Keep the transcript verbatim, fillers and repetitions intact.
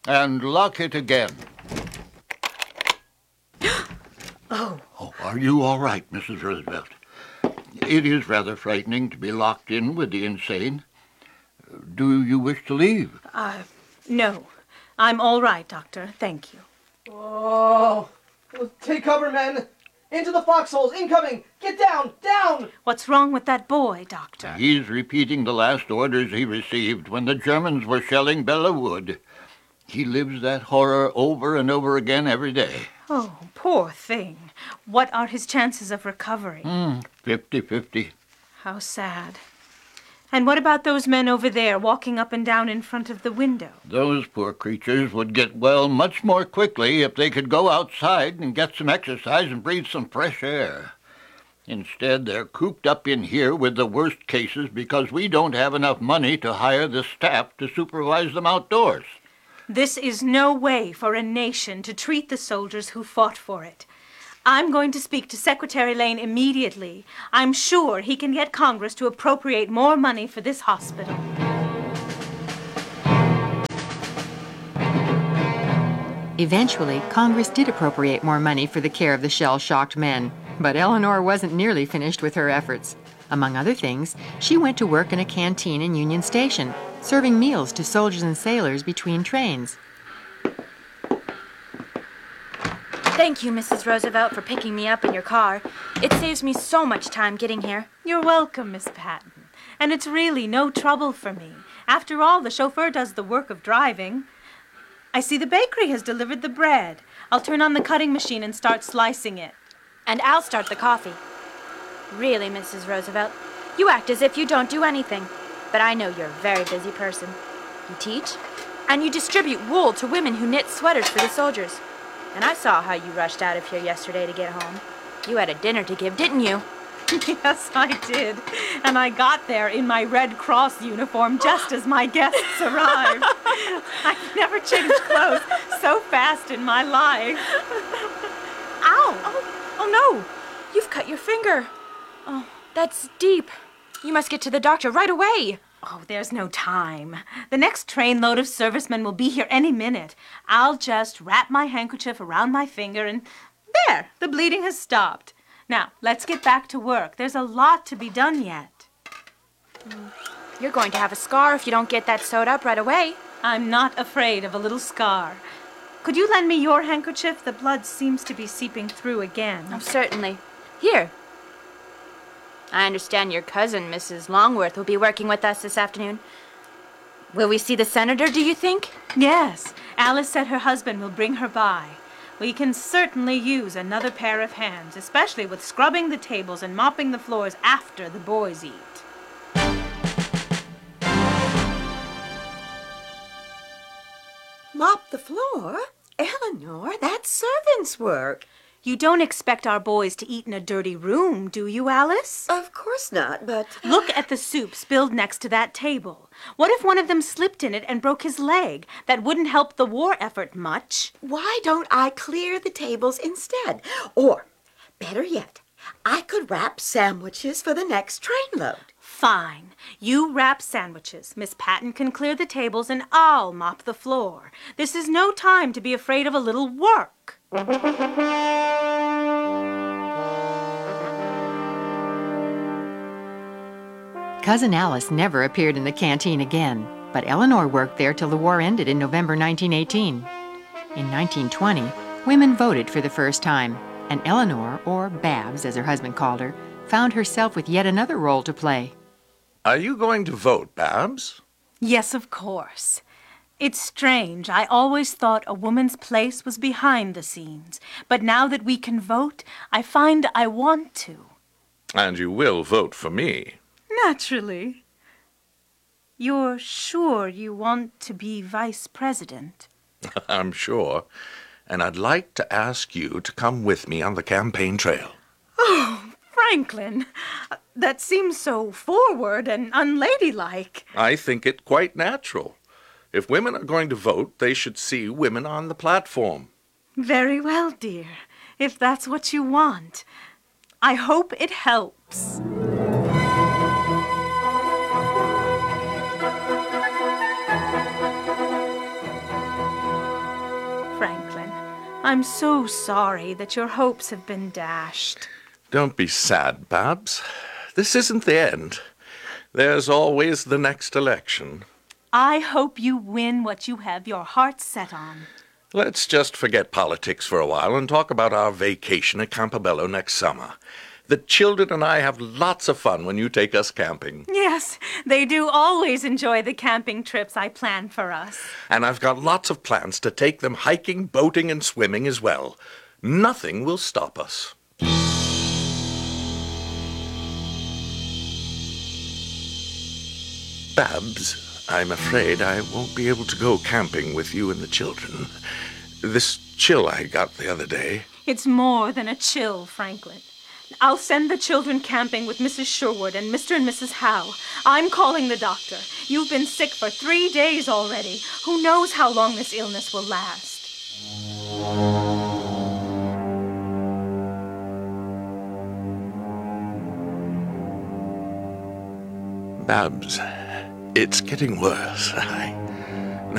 And lock it again. Oh. Oh, are you all right, Missus Roosevelt? It is rather frightening to be locked in with the insane. Do you wish to leave? Uh, no. I'm all right, Doctor. Thank you. Oh, take cover, men. Into the foxholes, incoming! Get down, down! What's wrong with that boy, Doctor? He's repeating the last orders he received when the Germans were shelling Bella Wood. He lives that horror over and over again every day. Oh, poor thing. What are his chances of recovery? Mm, fifty-fifty. How sad. And what about those men over there walking up and down in front of the window? Those poor creatures would get well much more quickly if they could go outside and get some exercise and breathe some fresh air. Instead, they're cooped up in here with the worst cases because we don't have enough money to hire the staff to supervise them outdoors. This is no way for a nation to treat the soldiers who fought for it. I'm going to speak to Secretary Lane immediately. I'm sure he can get Congress to appropriate more money for this hospital. Eventually, Congress did appropriate more money for the care of the shell-shocked men, but Eleanor wasn't nearly finished with her efforts. Among other things, she went to work in a canteen in Union Station, serving meals to soldiers and sailors between trains. Thank you, Missus Roosevelt, for picking me up in your car. It saves me so much time getting here. You're welcome, Miss Patton. And it's really no trouble for me. After all, the chauffeur does the work of driving. I see the bakery has delivered the bread. I'll turn on the cutting machine and start slicing it. And I'll start the coffee. Really, Missus Roosevelt, you act as if you don't do anything. But I know you're a very busy person. You teach, and you distribute wool to women who knit sweaters for the soldiers. And I saw how you rushed out of here yesterday to get home. You had a dinner to give, didn't you? Yes, I did. And I got there in my Red Cross uniform just as my guests arrived. I've never changed clothes so fast in my life. Ow! Oh, oh no! You've cut your finger. Oh, that's deep. You must get to the doctor right away. Oh, there's no time. The next trainload of servicemen will be here any minute. I'll just wrap my handkerchief around my finger and there, the bleeding has stopped. Now, let's get back to work. There's a lot to be done yet. You're going to have a scar if you don't get that sewed up right away. I'm not afraid of a little scar. Could you lend me your handkerchief? The blood seems to be seeping through again. Oh, certainly. Here. I understand your cousin, Missus Longworth, will be working with us this afternoon. Will we see the senator, do you think? Yes. Alice said her husband will bring her by. We can certainly use another pair of hands, especially with scrubbing the tables and mopping the floors after the boys eat. Mop the floor? Eleanor, that's servant's work. You don't expect our boys to eat in a dirty room, do you, Alice? Of course not, but... Look at the soup spilled next to that table. What if one of them slipped in it and broke his leg? That wouldn't help the war effort much. Why don't I clear the tables instead? Or, better yet, I could wrap sandwiches for the next trainload. Fine. You wrap sandwiches. Miss Patton can clear the tables and I'll mop the floor. This is no time to be afraid of a little work. Cousin Alice never appeared in the canteen again, but Eleanor worked there till the war ended in November nineteen eighteen. In nineteen twenty, women voted for the first time, and Eleanor, or Babs as her husband called her, found herself with yet another role to play. Are you going to vote, Babs? Yes, of course. It's strange. I always thought a woman's place was behind the scenes. But now that we can vote, I find I want to. And you will vote for me. Naturally. You're sure you want to be vice president? I'm sure. And I'd like to ask you to come with me on the campaign trail. Oh, Franklin, that seems so forward and unladylike. I think it quite natural. If women are going to vote, they should see women on the platform. Very well, dear, if that's what you want. I hope it helps. I'm so sorry that your hopes have been dashed. Don't be sad, Babs. This isn't the end. There's always the next election. I hope you win what you have your heart set on. Let's just forget politics for a while and talk about our vacation at Campobello next summer. The children and I have lots of fun when you take us camping. Yes, they do always enjoy the camping trips I plan for us. And I've got lots of plans to take them hiking, boating, and swimming as well. Nothing will stop us. Babs, I'm afraid I won't be able to go camping with you and the children. This chill I got the other day. It's more than a chill, Franklin. I'll send the children camping with Missus Sherwood and Mister and Missus Howe. I'm calling the doctor. You've been sick for three days already. Who knows how long this illness will last? Babs, it's getting worse. I,